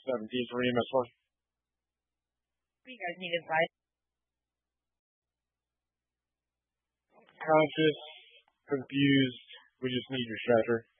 17th for EMS 1. What do you guys need inside? Conscious, confused. We just need your stretcher.